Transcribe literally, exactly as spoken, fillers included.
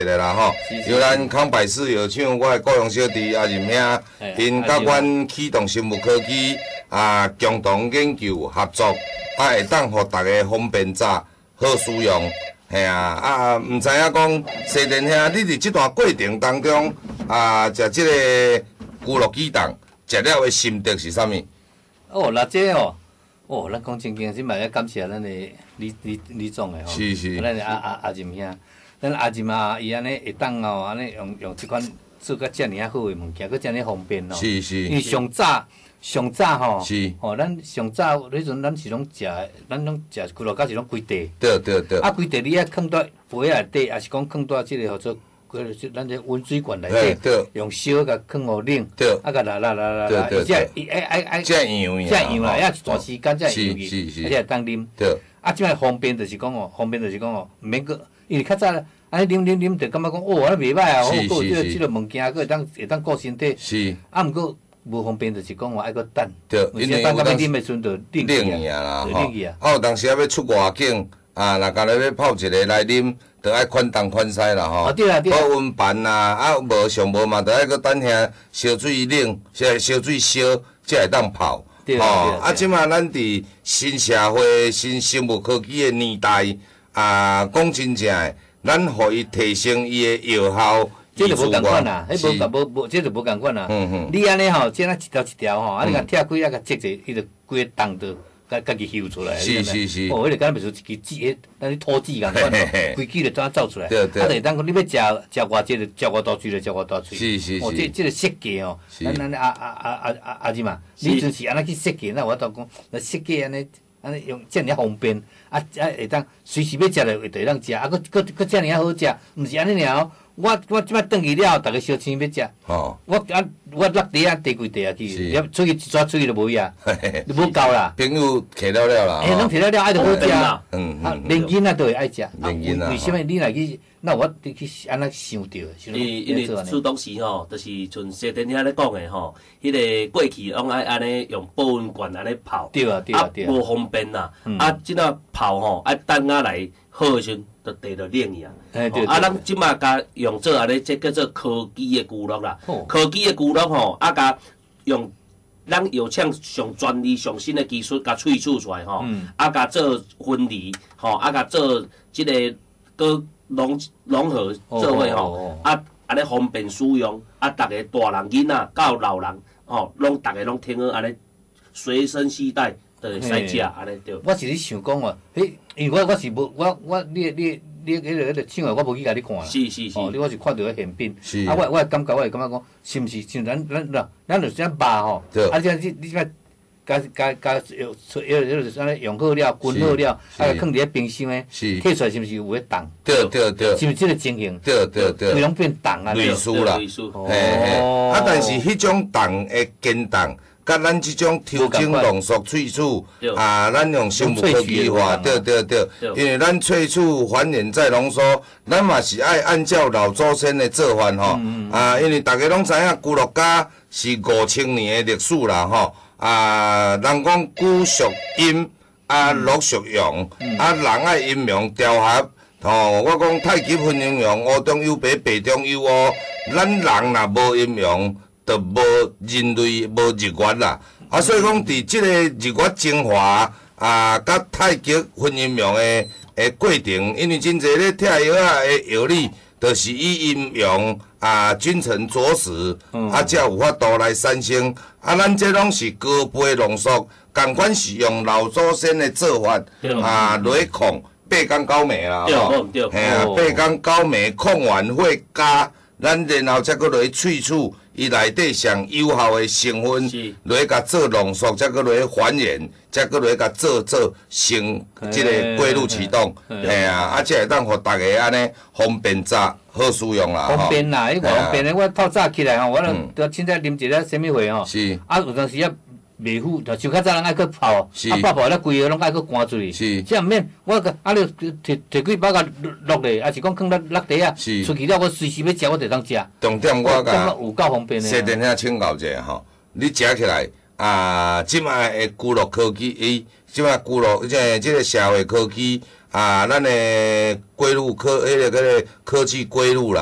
的啦吼，由咱康百事药厂，我的故乡小弟阿任兄，因甲阮启动生物科技啊共同研究合作，啊会当互大家方便查好使用。嘿啊，啊毋知影讲西田兄，你伫即段过程当中啊，食即个咕噜鸡蛋，食了的心得是啥物？ 哦，那这哦，哦，咱讲真经，即嘛要感谢咱的李李李总的吼， 是是， 咱的阿阿阿任兄，咱阿任啊，伊安尼会当哦，安尼用用即款做甲遮尔啊好的物件，佮遮尔方便哦。 是是。 因为上早上早吼， 是， 吼，咱上早迄阵咱是拢食，咱拢食咕噜甲是拢规地。 对对对。 啊，规地你啊放到杯内底，也是讲放到即个叫做。咱这温水罐内底，用烧甲放互冷，啊甲啦啦啦啦啦，伊才伊爱爱爱， 才样才样啦，要一段时间才会样去， 而且当啉。啊，即摆方便就是讲哦，方便就是讲哦，毋免个，因为较早安尼啉啉啉，就感觉讲哦，安尼袂歹啊，哦，个即个即个物件，个会当会当顾身体。 是。 啊，毋过无方便就是讲话爱个等， 对， 因为等到要啉的时阵就冷去啊啦， 吼。冷去啊。 啊，有当时啊要出外景。啊，若家己要泡一个来啉，着爱款东款西啦吼。 哦，对啦对啦。 保温盘啦，啊无上无嘛，着爱搁等下烧水冷，烧烧水烧，才会当泡。 对啦对啦。 啊，即马咱伫新社会、新生物科技的年代，啊，讲真正诶，咱互伊提升伊的药效。 这就无共款啦，迄无无无，这就无共款啦。 嗯嗯。 你安尼吼，即啊一条一条吼，啊你甲拆开啊甲切者，伊就规个冻着。家家己嗅出来， 是是是。 哦，迄个敢袂出一支纸，迄咱土纸共款哦，规支就怎走出来。 对对。 啊，就当讲你要食食偌济，就食偌大喙，就食偌大喙。 是是是。 哦，这这个设计哦，咱咱阿阿阿阿阿阿姊嘛，你阵是安尼去设计，那我当讲，那设计安尼安尼用遮尔方便，啊啊会当随时要食就会当食，啊，佫佫佫遮尔好食，毋是安尼尔哦。我我即摆转去了后，逐个烧青要食。哦。我啊我落地啊，地柜地啊去，要出去一撮出去就无去啊，就无够啦。 朋友摕了了啦。 哎，拢摕了了，爱就好食。 嗯嗯。 啊，连囡仔都会爱食。 连囡仔。 为什么你来去？那我去安尼想着。 因为因为出当时吼，就是像西田遐咧讲的吼，迄个过去拢爱安尼用保温罐安尼泡。 对啊对啊对啊。 无方便啦。啊，即仔泡吼，爱等下来好的时阵。就地就冷去啊！啊，咱即马甲用做安尼，这叫做科技的咕噜啦。科技的咕噜吼，啊，甲用咱药厂上专利、上新的技术，甲萃取出来吼，啊，甲做分离，吼，啊，甲做即个个融融合做伙吼，啊，安尼方便使用，啊，逐个大人囡仔到老人，吼，拢逐个拢听好安尼随身携带。就会使食安尼对。 我是咧想讲哦，迄因为我我是无我我你你你迄个迄个厂诶，我无去甲你看啦。 是是是。 哦，你我是看到迄现品。 是。 啊，我我感觉我会感觉讲，是毋是像咱咱咱咱就啥肉吼？ 对。 啊，即你你摆加加加用用用安尼用好了，滚好了，啊，放伫咧冰箱诶，摕出来是毋是有咧冻？ 对对对。 是毋是即个情形？ 对对对。 规拢变冻啊！ 类似啦。 类似。 嘿嘿。啊，但是迄种冻诶坚冻。甲咱即种调整浓缩萃取，啊，咱用生物科技化，对对对，因为咱萃取还原再浓缩，咱嘛是爱按照老祖先的做法吼，啊，因为大家拢知影龜鹿家是五千年的历史啦吼，啊，人讲龜属阴，啊，鹿属陽，啊，人愛陰陽調和，吼，我講太極分陰陽，烏中有白，白中有烏，咱人若無陰陽。就无人类无日月啦，啊，所以讲伫即个日月精华啊，甲太极分阴阳的的过程，因为真侪咧拆药啊的药理，就是以阴阳啊君臣佐使，啊才有法度来产生。啊，咱这拢是高倍浓缩，共款是用老祖先的做法啊来控八工九暝啦， 吼， 嘿啊，八工九暝控完会加，咱然后才搁来萃取。伊内底上有效的成分，来甲做浓缩，再搁来还原，再搁来甲做做成即个过滤启动，嘿啊，啊，才会当互大家安尼方便查好使用啦。 方便啦，迄方便的，我透早起来吼，我著凊彩啉一个啥物货吼，啊，有当时啊。袂赴，就像较早人爱去泡，啊泡泡了规个拢爱去赶出去，即毋免我个啊你摕摕几包甲落落咧，还是讲放落落地啊，出去了我随时要食我就当食。 重点我甲有够方便的。 西田遐请教者吼，你食起来啊，即卖的咕噜科技，伊即卖咕噜即个即个社会科技啊，咱的归路科迄个个科技归路啦。